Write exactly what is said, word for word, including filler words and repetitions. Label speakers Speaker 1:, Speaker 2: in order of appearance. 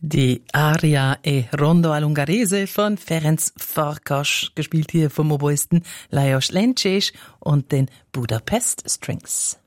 Speaker 1: Die Aria e Rondo all'Ungherese von Ferenc Farkas, gespielt hier vom Oboisten Lajos Lencsés und den Budapest Strings.